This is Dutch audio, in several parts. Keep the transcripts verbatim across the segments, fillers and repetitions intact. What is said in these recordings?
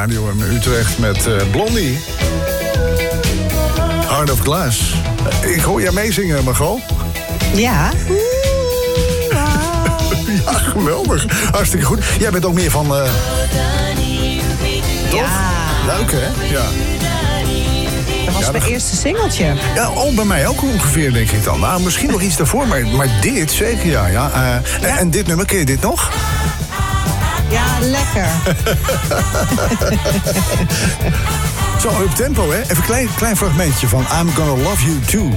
Radio M Utrecht met uh, Blondie. Heart of Glass. Ik hoor jij meezingen, Margot. Ja. Ja, geweldig. Hartstikke goed. Jij bent ook meer van... Uh... Toch? Ja. Leuk, hè? Ja. Dat was ja, mijn dat... eerste singeltje. Ja, oh, bij mij ook ongeveer, denk ik dan. Nou, misschien nog iets daarvoor, maar, maar dit zeker, ja. ja. Uh, ja. En, en dit nummer, ken je dit nog? Ja, lekker. Zo, up tempo, hè? Even een klein, klein fragmentje van I'm Gonna Love You Too.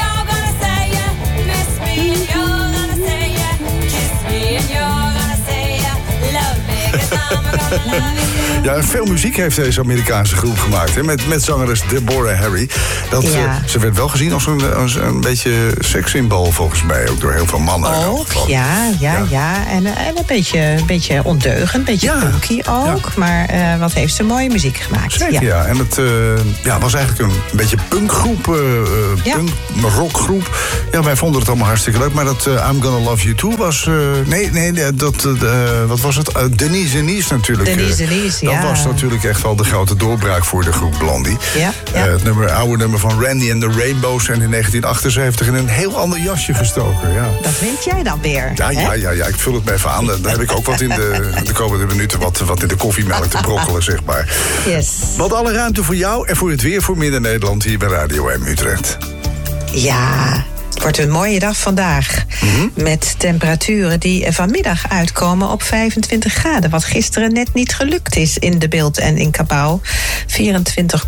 Ja, veel muziek heeft deze Amerikaanse groep gemaakt. Hè? Met, met zangeres Deborah Harry. Dat, ja. uh, ze werd wel gezien als een, als een beetje sekssymbool, volgens mij. Ook door heel veel mannen. Ook, ja, ja, ja, ja. En, en een beetje, een beetje ondeugend, een beetje ja. punky ook. Ja. Maar uh, wat heeft ze mooie muziek gemaakt. Zeker, ja. ja. En het uh, ja, was eigenlijk een, een beetje punkgroep. Uh, ja. Punk, rockgroep. Ja, wij vonden het allemaal hartstikke leuk. Maar dat uh, I'm Gonna Love You Too was... Uh, nee, nee, dat... Uh, wat was het? Uh, Denise Denise natuurlijk. Denise Denise, dat ja. Dat was natuurlijk echt wel de grote doorbraak voor de groep Blondie. Ja, ja. Uh, het nummer, oude nummer van Randy and the Rainbows... en in negentien achtenzeventig in een heel ander jasje gestoken. Ja. Dat weet jij dan weer. Ja, ja, ja, ja, ik vul het me even aan. Dan heb ik ook wat in de, de komende minuten... Wat, wat in de koffiemelk te brokkelen, zeg maar. Yes. Wat alle ruimte voor jou en voor het weer voor Midden-Nederland... hier bij Radio M Utrecht. Ja... Het wordt een mooie dag vandaag. Mm-hmm. Met temperaturen die vanmiddag uitkomen op vijfentwintig graden. Wat gisteren net niet gelukt is in De Bilt en in Cabauw. vierentwintig,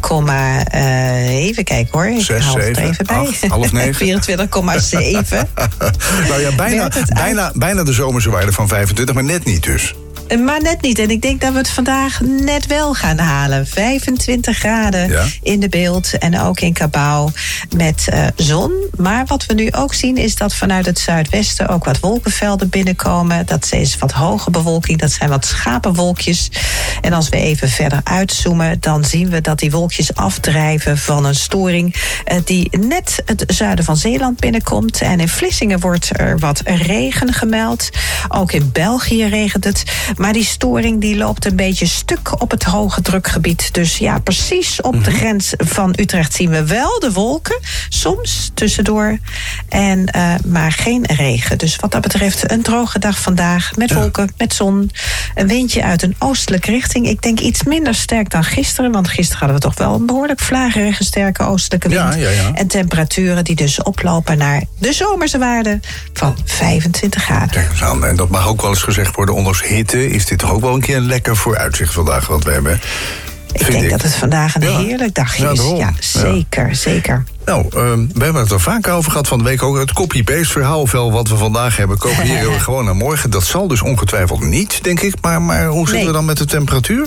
uh, even kijken hoor. Ik Zes, haal het zeven, er even bij. acht, half negen. vierentwintig komma zeven. Nou ja, bijna, bijna, bijna de zomerse waarde van vijfentwintig, maar net niet dus. Maar net niet. En ik denk dat we het vandaag net wel gaan halen. vijfentwintig graden ja. in De Bilt en ook in Cabauw met uh, zon. Maar wat we nu ook zien is dat vanuit het zuidwesten ook wat wolkenvelden binnenkomen. Dat is wat hoge bewolking, dat zijn wat schapenwolkjes. En als we even verder uitzoomen, dan zien we dat die wolkjes afdrijven van een storing uh, die net het zuiden van Zeeland binnenkomt. En in Vlissingen wordt er wat regen gemeld. Ook in België regent het. Maar die storing die loopt een beetje stuk op het hoge drukgebied. Dus ja, precies op mm-hmm. de grens van Utrecht zien we wel de wolken. Soms tussendoor. En, uh, maar geen regen. Dus wat dat betreft een droge dag vandaag. Met wolken, ja. met zon. Een windje uit een oostelijke richting. Ik denk iets minder sterk dan gisteren. Want gisteren hadden we toch wel een behoorlijk vlagerige sterke oostelijke wind. Ja, ja, ja. En temperaturen die dus oplopen naar de zomerse waarde van vijfentwintig graden. Kijk eens aan. En dat mag ook wel eens gezegd worden. Ondanks hitte is dit toch ook wel een keer een lekker vooruitzicht vandaag wat we hebben. Ik denk ik. dat het vandaag een ja. heerlijk dagje is. Ja, ja zeker, ja. zeker. Nou, um, we hebben het er vaak over gehad van de week ook. Het copy-paste verhaal, wel wat we vandaag hebben, kopiëren we gewoon naar morgen. Dat zal dus ongetwijfeld niet, denk ik. Maar, maar hoe zitten nee. we dan met de temperatuur?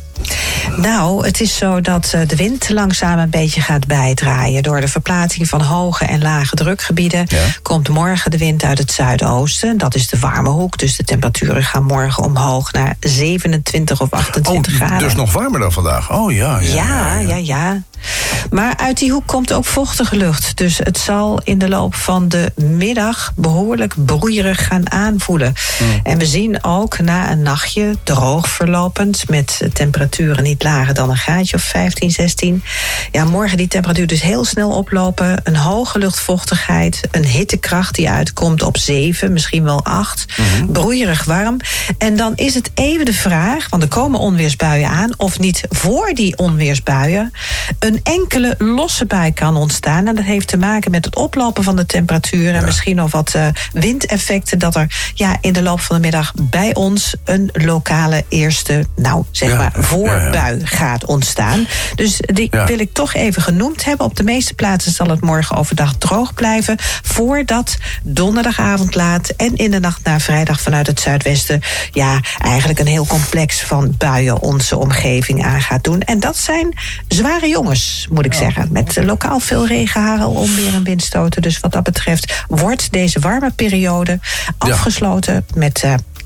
Nou, het is zo dat de wind langzaam een beetje gaat bijdraaien. Door de verplaatsing van hoge en lage drukgebieden ja. komt morgen de wind uit het zuidoosten. Dat is de warme hoek, dus de temperaturen gaan morgen omhoog naar zevenentwintig of achtentwintig oh, graden. Dus nog warmer dan vandaag? Oh ja, ja, ja, ja, ja. ja. Maar uit die hoek komt ook vochtige lucht. Dus het zal in de loop van de middag behoorlijk broeierig gaan aanvoelen. Mm. En we zien ook na een nachtje droog verlopend met temperaturen niet lager dan een graadje of vijftien, zestien. Ja, morgen die temperatuur dus heel snel oplopen. Een hoge luchtvochtigheid, een hittekracht die uitkomt op zeven, misschien wel acht. Mm-hmm. Broeierig warm. En dan is het even de vraag, want er komen onweersbuien aan, of niet voor die onweersbuien een enkele losse bui kan ontstaan. En dat heeft te maken met het oplopen van de temperatuur en ja. misschien nog wat uh, windeffecten, dat er ja, in de loop van de middag bij ons een lokale eerste, nou zeg ja. maar, voorbui ja, ja. gaat ontstaan. Dus die ja. wil ik toch even genoemd hebben. Op de meeste plaatsen zal het morgen overdag droog blijven, voordat donderdagavond laat en in de nacht naar vrijdag vanuit het zuidwesten ja, eigenlijk een heel complex van buien onze omgeving aan gaat doen. En dat zijn zware jongens, moet ik ja. zeggen. Met uh, lokaal veel regen, hagel, onweer en windstoten. Dus wat dat betreft wordt deze warme periode afgesloten ja. met uh,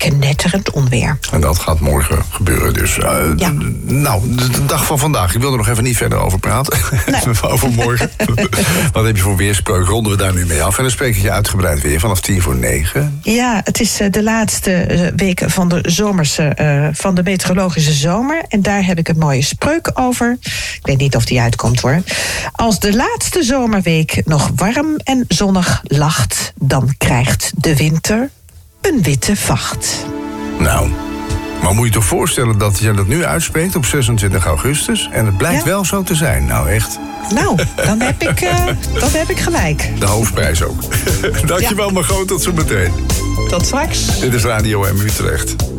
knetterend onweer. En dat gaat morgen gebeuren dus. Uh, Ja. d- nou, de, de dag van vandaag. Ik wil er nog even niet verder over praten. Nee. over morgen. Wat heb je voor weerspreuk? Ronden we daar nu mee af. En dan spreek ik je uitgebreid weer vanaf tien voor negen. Ja, het is eh, de laatste eh, week van de zomerse, eh, van de meteorologische zomer. En daar heb ik een mooie spreuk over. Ik weet niet of die uitkomt hoor. Als de laatste zomerweek nog warm en zonnig lacht, dan krijgt de winter een witte vacht. Nou, maar moet je toch voorstellen dat je dat nu uitspreekt op zesentwintig augustus... en het blijkt Ja. wel zo te zijn. Nou, echt. Nou, dan heb ik, eh, dan heb ik gelijk. De hoofdprijs ook. Dankjewel, Margot. Tot zo meteen. Tot straks. Dit is Radio M Utrecht.